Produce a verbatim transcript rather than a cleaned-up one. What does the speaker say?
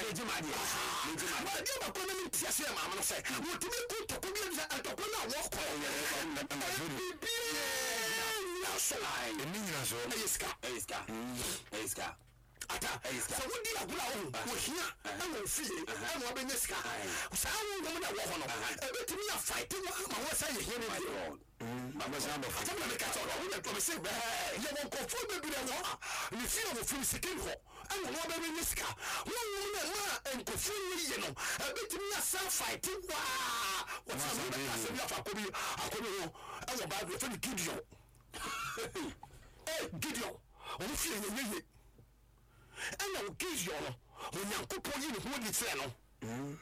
jima de me jima ma de ba ko na tiase ma ma no se wo timi ku to ko bi to ko na wo ko bibi na so ai ni nyina so eska eska eska ata so wo di agula wo wo hia e wo fie e wo be neska sa wo ngo na wo ho no e be timi ya fight ma wo sa ye here me mama sa no ata na me ka so wo na to me say be ye wo ko fo be bi wo ni fie wo fie sikin ho e wo no be be neska wo wo na ma en ko fie ni ye no e be timi ya sa fight wa wo sa me ka se bi afa ko bi akobi wo e wo ba bi fe Gideon eh Gideon wo fie ye ye ana Gideon no onyankopon yi ne ho di tse no